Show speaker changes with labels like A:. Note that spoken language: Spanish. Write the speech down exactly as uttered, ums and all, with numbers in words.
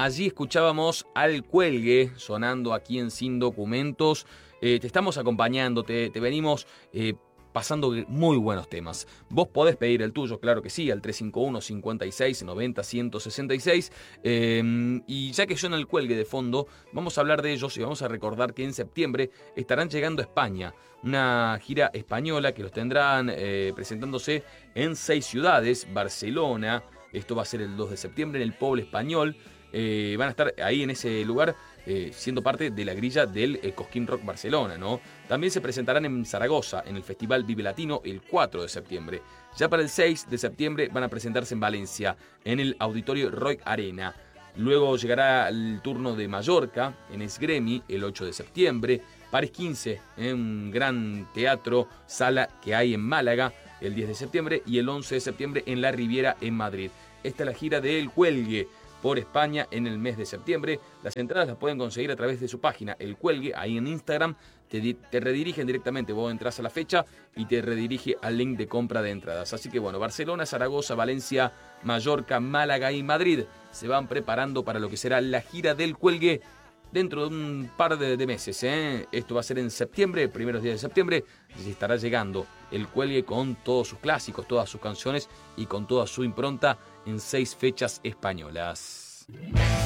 A: Allí escuchábamos Al Cuelgue sonando aquí en Sin Documentos. Eh, te estamos acompañando, te, te venimos eh, pasando muy buenos temas. Vos podés pedir el tuyo, claro que sí, al tres cinco uno, cincuenta y seis, noventa, ciento sesenta y seis. Eh, y ya que suena El Cuelgue de fondo, vamos a hablar de ellos y vamos a recordar que en septiembre estarán llegando a España. Una gira española que los tendrán eh, presentándose en seis ciudades. Barcelona, esto va a ser el dos de septiembre en el Poble Español. Eh, van a estar ahí en ese lugar eh, siendo parte de la grilla del eh, Cosquín Rock Barcelona, ¿no? También se presentarán en Zaragoza en el Festival Vive Latino el cuatro de septiembre. Ya para el seis de septiembre van a presentarse en Valencia en el Auditorio Roig Arena. Luego llegará el turno de Mallorca en Esgremi el ocho de septiembre. París quince en un gran teatro, sala que hay en Málaga el diez de septiembre y el once de septiembre en La Riviera en Madrid. Esta es la gira de El Cuelgue por España en el mes de septiembre. Las entradas las pueden conseguir a través de su página El Cuelgue, ahí en Instagram. Te, te redirigen directamente, vos entras a la fecha y te redirige al link de compra de entradas. Así que bueno, Barcelona, Zaragoza, Valencia, Mallorca, Málaga y Madrid se van preparando para lo que será la gira del Cuelgue dentro de un par de, de meses. ¿eh? Esto va a ser en septiembre, primeros días de septiembre, y estará llegando El Cuelgue con todos sus clásicos, todas sus canciones y con toda su impronta en seis fechas españolas.